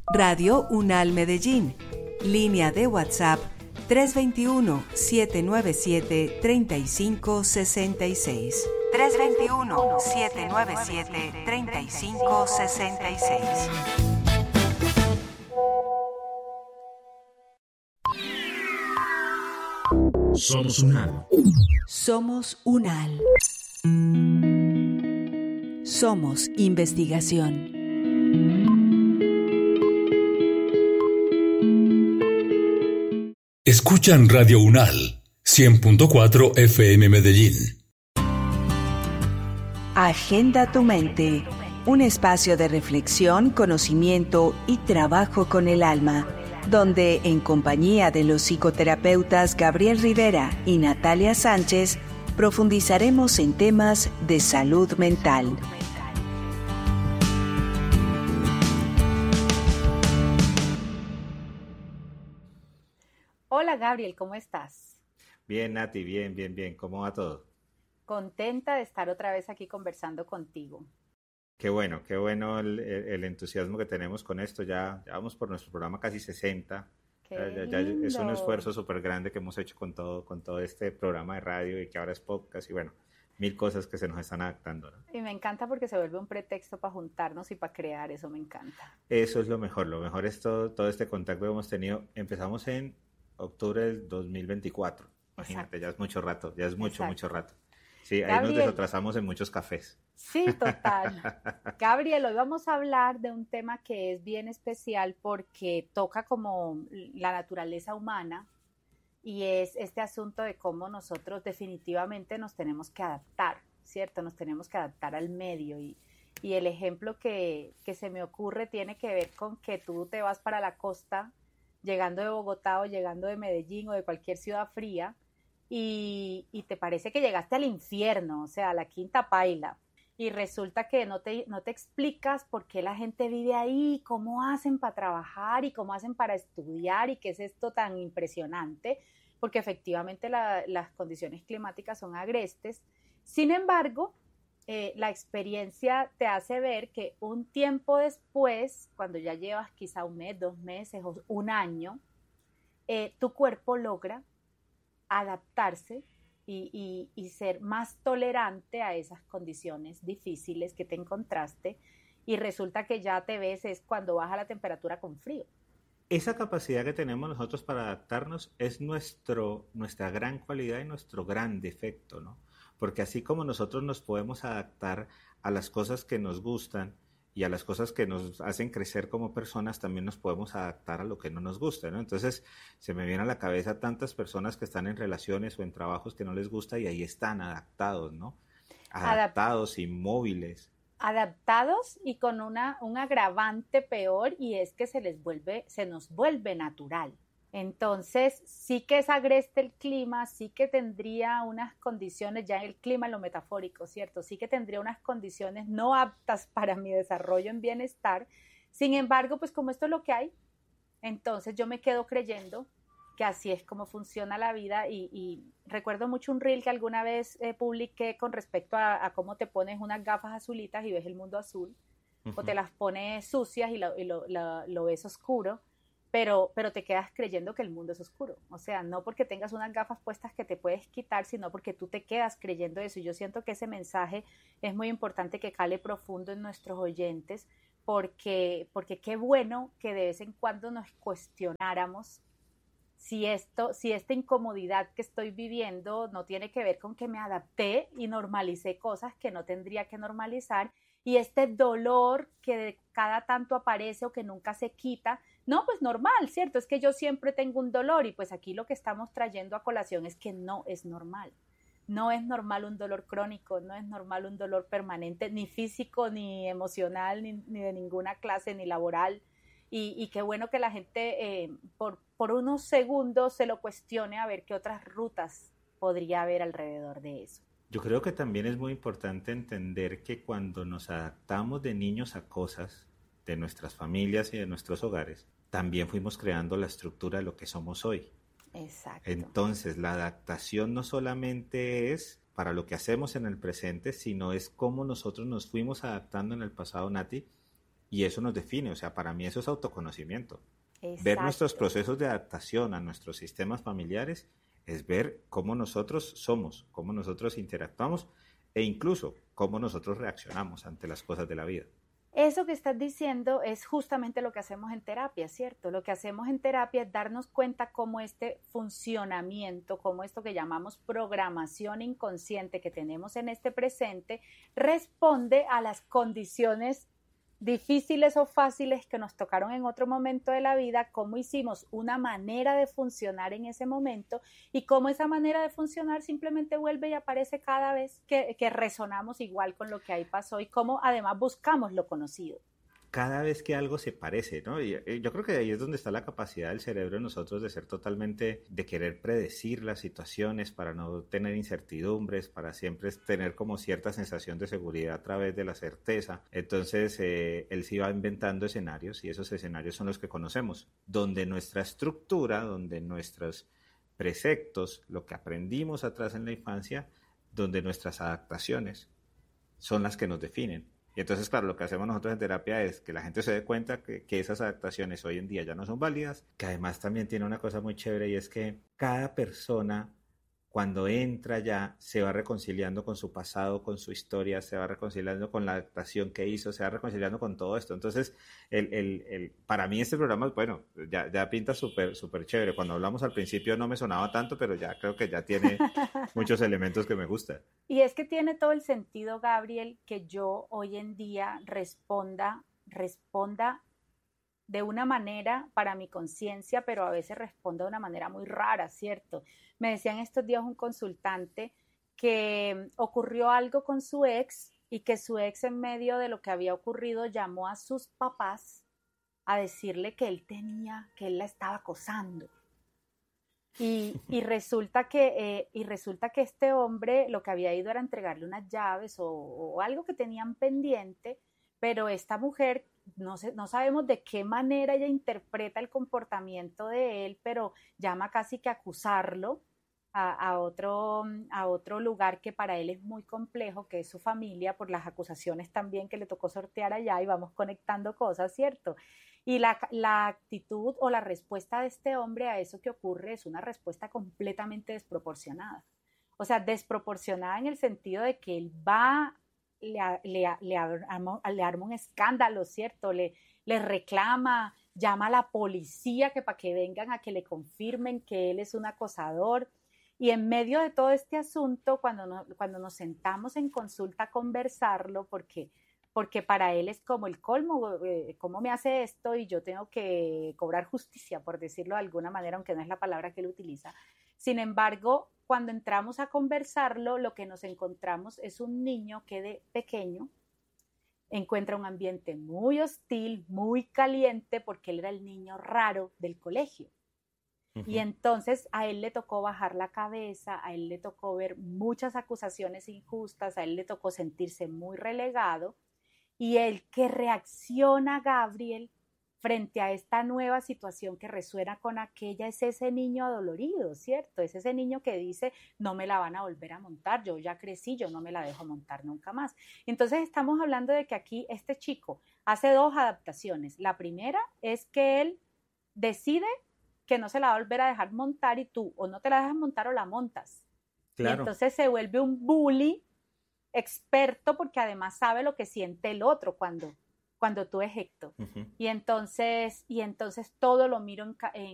Radio UNAL Medellín. Línea de WhatsApp 321-797-3566. 321-797-3566. Somos UNAL. Somos UNAL. Somos investigación. Escuchan Radio UNAL 100.4 FM Medellín. Agenda tu mente. Un espacio de reflexión, conocimiento y trabajo con el alma, donde en compañía de los psicoterapeutas Gabriel Rivera y Natalia Sánchez profundizaremos en temas de salud mental. Hola Gabriel, ¿cómo estás? Bien, Nati, bien. ¿Cómo va todo? Contenta de estar otra vez aquí conversando contigo. Qué bueno el entusiasmo que tenemos con esto. Ya vamos por nuestro programa casi 60. Ya es un esfuerzo súper grande que hemos hecho con todo este programa de radio y que ahora es podcast y bueno, 1000 cosas que se nos están adaptando, ¿no? Y me encanta porque se vuelve un pretexto para juntarnos y para crear, eso me encanta. Eso es lo mejor es todo este contacto que hemos tenido. Empezamos en octubre del 2024. Imagínate, ya es mucho rato, mucho rato. Sí, ahí Gabriel, nos desatrasamos en muchos cafés. Sí, total. Gabriel, hoy vamos a hablar de un tema que es bien especial porque toca como la naturaleza humana y es este asunto de cómo nosotros definitivamente nos tenemos que adaptar, ¿cierto? Nos tenemos que adaptar al medio y el ejemplo que se me ocurre tiene que ver con que tú te vas para la costa llegando de Bogotá o llegando de Medellín o de cualquier ciudad fría y te parece que llegaste al infierno, o sea, a la quinta paila. Y resulta que no te explicas por qué la gente vive ahí, cómo hacen para trabajar y cómo hacen para estudiar y qué es esto tan impresionante, porque efectivamente las condiciones climáticas son agrestes. Sin embargo, la experiencia te hace ver que un tiempo después, cuando ya llevas quizá un mes, 2 meses o un año, tu cuerpo logra adaptarse y ser más tolerante a esas condiciones difíciles que te encontraste y resulta que ya te ves es cuando baja la temperatura con frío. Esa capacidad que tenemos nosotros para adaptarnos es nuestra gran cualidad y nuestro gran defecto, ¿no? Porque así como nosotros nos podemos adaptar a las cosas que nos gustan y a las cosas que nos hacen crecer como personas, también nos podemos adaptar a lo que no nos gusta, ¿no? Entonces, se me viene a la cabeza tantas personas que están en relaciones o en trabajos que no les gusta y ahí están adaptados, ¿no? Adaptados, inmóviles. Adaptados y con un agravante peor y es que se nos vuelve natural. Entonces, sí que es agreste el clima, sí que tendría unas condiciones, ya en el clima en lo metafórico, ¿cierto? Sí que tendría unas condiciones no aptas para mi desarrollo en bienestar. Sin embargo, pues como esto es lo que hay, entonces yo me quedo creyendo que así es como funciona la vida y recuerdo mucho un reel que alguna vez publiqué con respecto a cómo te pones unas gafas azulitas y ves el mundo azul, o te las pones sucias y lo ves oscuro. Pero te quedas creyendo que el mundo es oscuro. O sea, no porque tengas unas gafas puestas que te puedes quitar, sino porque tú te quedas creyendo eso. Y yo siento que ese mensaje es muy importante que cale profundo en nuestros oyentes, porque qué bueno que de vez en cuando nos cuestionáramos si esta incomodidad que estoy viviendo no tiene que ver con que me adapté y normalicé cosas que no tendría que normalizar, y este dolor que de cada tanto aparece o que nunca se quita, no, pues normal, ¿cierto? Es que yo siempre tengo un dolor y pues aquí lo que estamos trayendo a colación es que no es normal. No es normal un dolor crónico, no es normal un dolor permanente, ni físico, ni emocional, ni de ninguna clase, ni laboral. Y qué bueno que la gente por unos segundos se lo cuestione a ver qué otras rutas podría haber alrededor de eso. Yo creo que también es muy importante entender que cuando nos adaptamos de niños a cosas de nuestras familias y de nuestros hogares, también fuimos creando la estructura de lo que somos hoy. Exacto. Entonces, la adaptación no solamente es para lo que hacemos en el presente, sino es cómo nosotros nos fuimos adaptando en el pasado, Nati, Y eso nos define, o sea, para mí eso es autoconocimiento. Exacto. Ver nuestros procesos de adaptación a nuestros sistemas familiares es ver cómo nosotros somos, cómo nosotros interactuamos e incluso cómo nosotros reaccionamos ante las cosas de la vida. Eso que estás diciendo es justamente lo que hacemos en terapia, ¿cierto? Lo que hacemos en terapia es darnos cuenta cómo este funcionamiento, cómo esto que llamamos programación inconsciente que tenemos en este presente, responde a las condiciones difíciles o fáciles que nos tocaron en otro momento de la vida, cómo hicimos una manera de funcionar en ese momento y cómo esa manera de funcionar simplemente vuelve y aparece cada vez que resonamos igual con lo que ahí pasó y cómo además buscamos lo conocido. Cada vez que algo se parece, ¿no? Y yo creo que ahí es donde está la capacidad del cerebro de nosotros de ser totalmente, de querer predecir las situaciones para no tener incertidumbres, para siempre tener como cierta sensación de seguridad a través de la certeza. Entonces, él se va inventando escenarios y esos escenarios son los que conocemos, donde nuestra estructura, donde nuestros preceptos, lo que aprendimos atrás en la infancia, donde nuestras adaptaciones son las que nos definen. Y entonces, claro, lo que hacemos nosotros en terapia es que la gente se dé cuenta que esas adaptaciones hoy en día ya no son válidas, que además también tiene una cosa muy chévere y es que cada persona cuando entra ya se va reconciliando con su pasado, con su historia, se va reconciliando con la adaptación que hizo, se va reconciliando con todo esto. Entonces, para mí este programa, bueno, ya pinta súper chévere. Cuando hablamos al principio no me sonaba tanto, pero ya creo que ya tiene muchos elementos que me gustan. Y es que tiene todo el sentido, Gabriel, que yo hoy en día responda de una manera para mi conciencia, pero a veces responde de una manera muy rara, ¿cierto? Me decían estos días un consultante que ocurrió algo con su ex y que su ex en medio de lo que había ocurrido llamó a sus papás a decirle que él la estaba acosando. Y resulta que este hombre lo que había ido era entregarle unas llaves o algo que tenían pendiente, pero esta mujer no sabemos de qué manera ella interpreta el comportamiento de él, pero llama casi que a acusarlo a otro lugar que para él es muy complejo, que es su familia, por las acusaciones también que le tocó sortear allá y vamos conectando cosas, ¿cierto? Y la actitud o la respuesta de este hombre a eso que ocurre es una respuesta completamente desproporcionada. O sea, desproporcionada en el sentido de que él va, le arma un escándalo, ¿cierto? Le reclama, llama a la policía que para que vengan a que le confirmen que él es un acosador. Y en medio de todo este asunto, cuando nos sentamos en consulta a conversarlo, porque para él es como el colmo, ¿cómo me hace esto? Y yo tengo que cobrar justicia, por decirlo de alguna manera, aunque no es la palabra que él utiliza. Sin embargo, cuando entramos a conversarlo, lo que nos encontramos es un niño que de pequeño encuentra un ambiente muy hostil, muy caliente, porque él era el niño raro del colegio. Y entonces a él le tocó bajar la cabeza, a él le tocó ver muchas acusaciones injustas, a él le tocó sentirse muy relegado. Y el que reacciona, Gabriel, frente a esta nueva situación que resuena con aquella, es ese niño adolorido, ¿cierto? Es ese niño que dice, no me la van a volver a montar, yo ya crecí, yo no me la dejo montar nunca más. Entonces estamos hablando de que aquí este chico hace dos adaptaciones. La primera es que él decide que no se la va a volver a dejar montar y tú o no te la dejas montar o la montas. Claro. Y entonces se vuelve un bully experto porque además sabe lo que siente el otro cuando tú ejecto. Y entonces todo lo miro